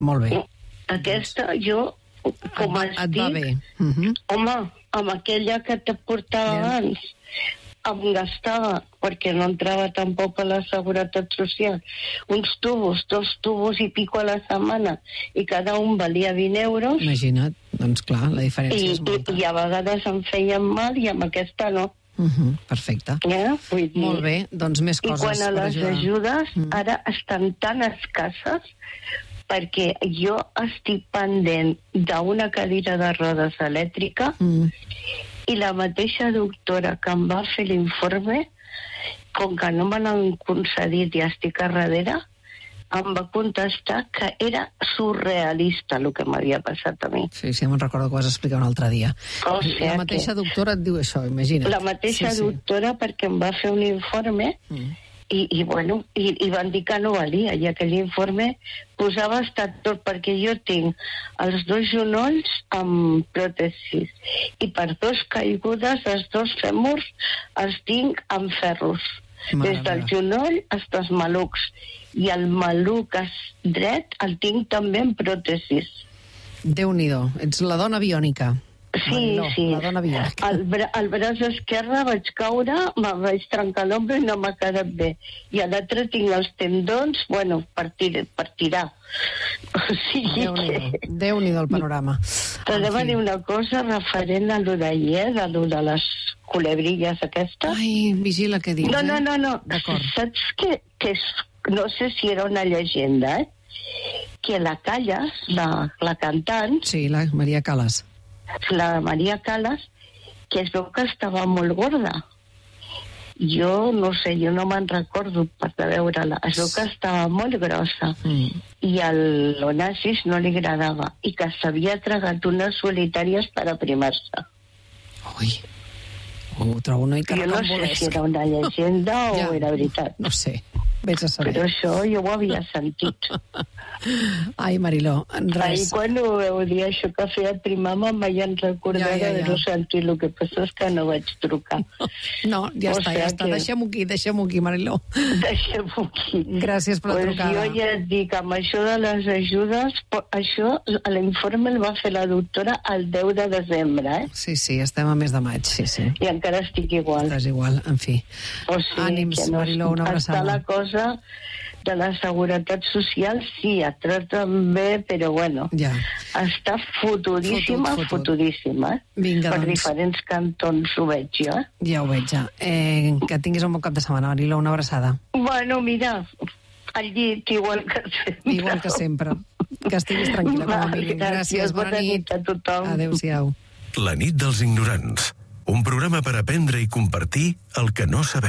Molt bé. Aquesta, jo, com et va bé. Home, amb aquella que te portava abans, em gastava, perquè no entrava tampoc a la Seguretat Social, uns tubos, 2 tubos i pico a la setmana, i cada un valia 20 euros. Imagina't, doncs clar, la diferència és molta. I a vegades em feien mal i amb aquesta no. Perfecte. Vull dir, molt bé, doncs més coses per ajudar. I quan a les ajudes ara estan tan escasses, perquè jo estic pendent d'una cadira de rodes elèctrica i la mateixa doctora que em va fer l'informe, com que no me l'han concedit i estic a darrere, em va contestar que era surrealista el que m'havia passat a mi. Sí, me'n recordo que ho vas explicar un altre dia. La mateixa doctora et diu això, imagina't. La mateixa doctora, perquè em va fer un informe i van dir que no valia, i aquell informe posava estat tot, perquè jo tinc els 2 genolls amb pròtesis i per 2 caigudes els 2 fèmurs els tinc amb ferros. Des del genoll fins als malucs, i el maluc dret el tinc també amb pròtesis. Déu-n'hi-do, ets la dona biònica. Sí, sí. La dona biònica. Al braç esquerre vaig caure, me'n vaig trencar l'ombra i no m'ha quedat bé. I a l'altre tinc els tendons, per tirar. O sigui que... Déu-n'hi-do el panorama. T'anem a dir una cosa referent a lo d'ahir, a lo de les culebrilles aquestes. Ai, vigila què dius, No. Saps que no sé si era una llegenda, que la Callas, la cantant... Sí, la Maria Callas. La Maria Callas, que es veu que estava molt gorda. Jo no sé, jo no me'n recordo per veure-la. Es veu que estava molt grossa. I a l'Onassis no li agradava. I que s'havia tragat unes solitàries per aprimar-se. Ui, ho trobo una mica rocambolesc. Jo no sé si era una llegenda o era veritat. No sé. Vés a saber. Però això jo ho havia sentit. Ai, Mariló, res. Ai, quan ho veu dir això que feia primama, em vaig recordar de no sentir. El que passa és que no vaig trucar. No, ja està. Deixem-ho aquí, Mariló. Deixem-ho aquí. Gràcies per la trucada. Jo ja et dic, amb això de les ajudes, això, l'informe el va fer la doctora el 10 de desembre, Sí, estem a mes de maig, sí. I encara estic igual. Estàs igual, en fi. Ànims, Mariló, una abraçada. Està la cosa de la Seguretat Social, sí, et traten bé, però ja. Està fotudíssima. Vinga, per diferents cantons ho veig jo. Ja ho veig, ja. Que tinguis un bon cap de setmana, Mariló, una abraçada. Bueno, mira, al llit, igual que sempre. Igual que sempre. Que estiguis tranquil·la, com a mínim. Gràcies, bona nit. A tothom. Adéu-siau. La nit dels ignorants. Un programa per aprendre i compartir el que no sabem.